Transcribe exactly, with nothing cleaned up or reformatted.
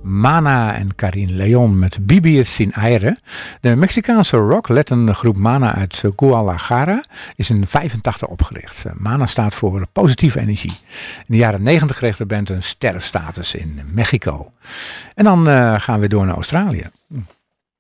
Mana en Karin Leon met Bibir Sin Aire. De Mexicaanse rock-lettengroep Mana uit Guadalajara is in vijfentachtig opgericht. Mana staat voor positieve energie. In de jaren negentig kreeg de band een sterrenstatus in Mexico. En dan uh, gaan we door naar Australië.